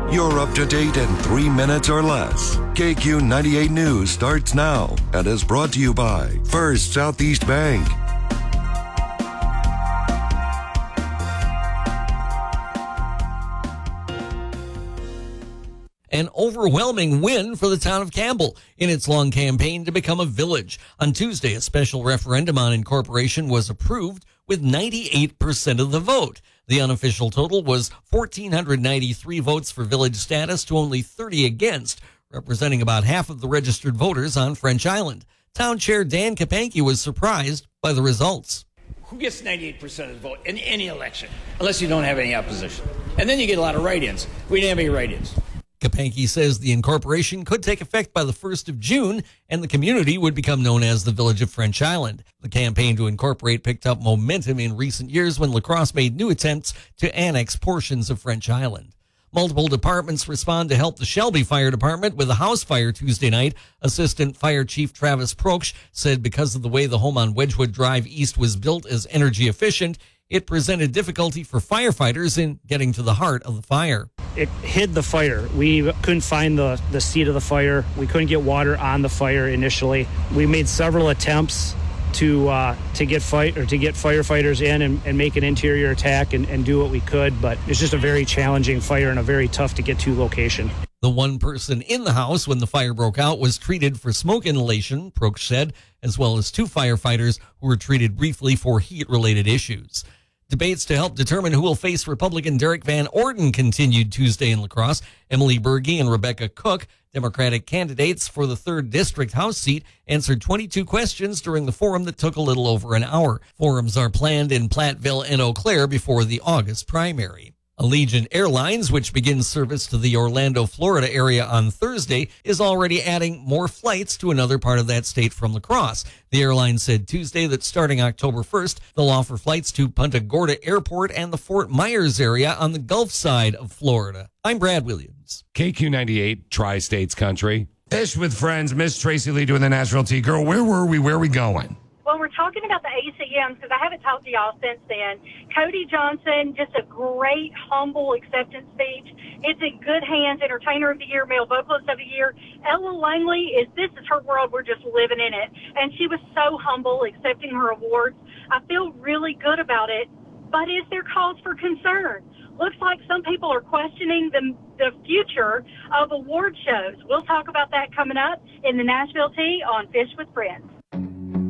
You're up to date in 3 minutes or less. KQ 98 News starts now and is brought to you by First Southeast Bank. An overwhelming win for the town of Campbell in its long campaign to become a village. On Tuesday, a special referendum on incorporation was approved with 98% of the vote. The unofficial total was 1,493 votes for village status to only 30 against, representing about half of the registered voters on French Island. Town Chair Dan Kapanke was surprised by the results. Who gets 98% of the vote in any election, unless you don't have any opposition? And then you get a lot of write-ins. We didn't have any write-ins. Kapanke says the incorporation could take effect by the 1st of June, and the community would become known as the Village of French Island. The campaign to incorporate picked up momentum in recent years when La Crosse made new attempts to annex portions of French Island. Multiple departments respond to help the Shelby Fire Department with a house fire Tuesday night. Assistant Fire Chief Travis Proksch said because of the way the home on Wedgwood Drive East was built as energy efficient, it presented difficulty for firefighters in getting to the heart of the fire. It hid the fire. We couldn't find the seat of the fire. We couldn't get water on the fire initially. We made several attempts to get firefighters in and make an interior attack and do what we could, but it's just a very challenging fire and a very tough to get to location. The one person in the house when the fire broke out was treated for smoke inhalation, Proksch said, as well as 2 firefighters who were treated briefly for heat-related issues. Debates to help determine who will face Republican Derek Van Orden continued Tuesday in La Crosse. Emily Berge and Rebecca Cook, Democratic candidates for the 3rd District House seat, answered 22 questions during the forum that took a little over an hour. Forums are planned in Platteville and Eau Claire before the August primary. Allegiant Airlines, which begins service to the Orlando, Florida area on Thursday, is already adding more flights to another part of that state from La Crosse. The airline said Tuesday that starting October 1st, they'll offer flights to Punta Gorda Airport and the Fort Myers area on the Gulf side of Florida. I'm Brad Williams. KQ 98, Tri-States Country. Fish with Friends, Miss Tracy Lee doing the Nashville Tea. Girl, where were we? Where are we going? Well, we're talking about the ACMs because I haven't talked to y'all since then. Cody Johnson, just a great, humble acceptance speech. It's in good hands. Entertainer of the Year, Male Vocalist of the Year. Ella Langley, this is her world. We're just living in it. And she was so humble accepting her awards. I feel really good about it. But is there cause for concern? Looks like some people are questioning the future of award shows. We'll talk about that coming up in the Nashville Tea on Fish with Friends.